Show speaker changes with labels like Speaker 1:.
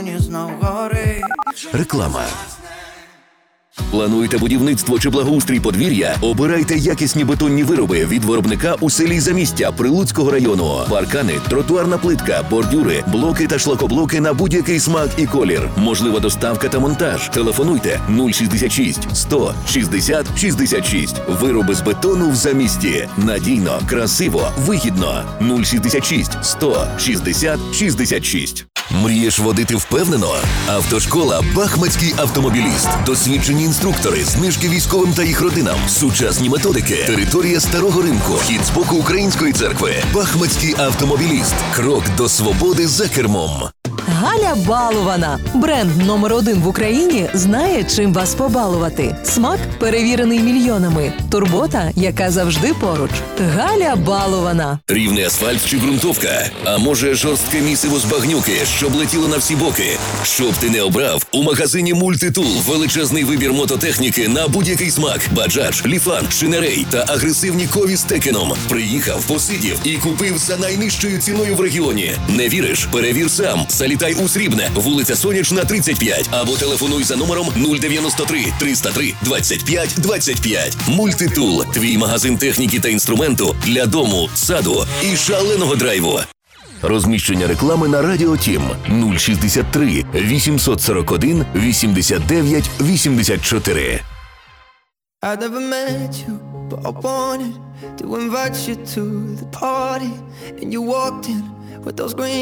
Speaker 1: бетоні знов горить.
Speaker 2: Реклама. Плануєте будівництво чи благоустрій подвір'я? Обирайте якісні бетонні вироби від виробника у селі Замістя Прилуцького району. Паркани, тротуарна плитка, бордюри, блоки та шлакоблоки на будь-який смак і колір. Можлива доставка та монтаж. Телефонуйте 066 100 60 66. Вироби з бетону в Замісті. Надійно, красиво, вигідно. 066 100 60 66. Мрієш водити впевнено? Автошкола «Бахмацький автомобіліст». Досвідчені інструктори, знижки військовим та їх родинам, сучасні методики, територія Старого ринку, вхід з боку Української церкви. «Бахмацький автомобіліст». Крок до свободи за кермом.
Speaker 3: Галя Балована. Бренд номер 1 в Україні знає, чим вас побалувати. Смак, перевірений мільйонами. Турбота, яка завжди поруч. Галя Балована.
Speaker 2: Рівний асфальт чи ґрунтовка? А може жорстке місиво з багнюки, щоб летіло на всі боки? Щоб ти не обрав, у магазині «Мультитул» величезний вибір мототехніки на будь-який смак. Баджадж, Ліфан, Шинерей та агресивні кові з Текеном. Приїхав, посидів і купив за найнижчою ціною в регіоні. Не віриш? Перевір сам. Залітай у Срібне, вулиця Сонячна, 35, або телефонуй за номером 093 303 25 25. «Мультитул» – твій магазин техніки та інструменту для дому, саду і шаленого драйву. Розміщення реклами на Радіо Тім 063 841 89 84.
Speaker 1: I've never met you, but I wanted to invite you to the party. And you walked in with those green